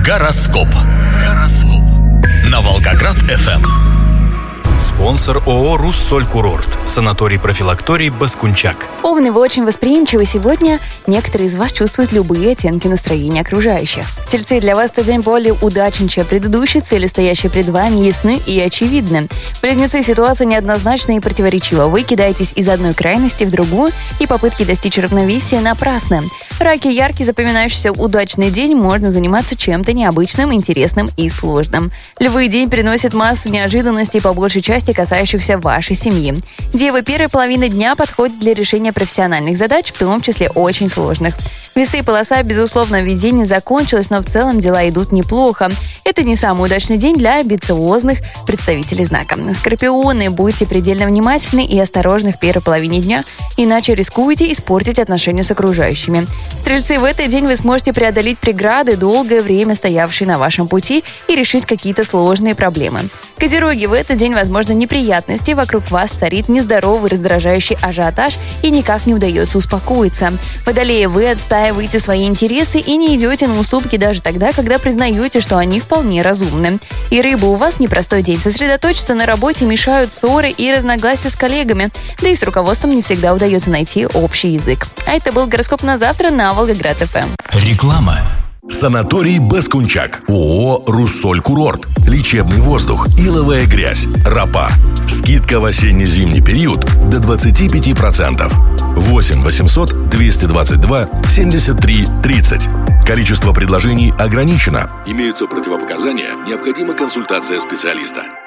Гороскоп. На Волгоград-ФМ. Спонсор ООО «Руссоль-Курорт». Санаторий-профилакторий «Баскунчак». Овны, вы очень восприимчивы. Сегодня некоторые из вас чувствуют любые оттенки настроения окружающих. Тельцы, для вас этот день более удачен, чем предыдущий. Цели, стоящие перед вами, ясны и очевидны. Близнецы, ситуация неоднозначна и противоречива. Вы кидаетесь из одной крайности в другую, и попытки достичь равновесия напрасны. Раки, яркий, запоминающийся удачный день, можно заниматься чем-то необычным, интересным и сложным. Львы, день приносит массу неожиданностей, по большей части касающихся вашей семьи. Девы, первая половина дня подходит для решения профессиональных задач, в том числе очень сложных. Весы, полоса, безусловно, везение закончилась, но в целом дела идут неплохо. Это не самый удачный день для амбициозных представителей знака. Скорпионы, будьте предельно внимательны и осторожны в первой половине дня, иначе рискуете испортить отношения с окружающими. Стрельцы, в этот день вы сможете преодолеть преграды, долгое время стоявшие на вашем пути, и решить какие-то сложные проблемы. Козероги, в этот день возможны неприятности, вокруг вас царит нездоровый, раздражающий ажиотаж и никак не удается успокоиться. Водолеи, вы отстаиваете свои интересы и не идете на уступки даже тогда, когда признаете, что они вполне разумны. И рыбы, у вас непростой день. Сосредоточиться на работе мешают ссоры и разногласия с коллегами, да и с руководством не всегда удается найти общий язык. А это был гороскоп на завтра на Волгоград-ФМ. Реклама. Санаторий «Баскунчак». ООО «Руссоль-Курорт». Лечебный воздух, иловая грязь, ропа. Скидка в осенне-зимний период до 25%. 8 800 222 73 30. Количество предложений ограничено. Имеются противопоказания, необходима консультация специалиста.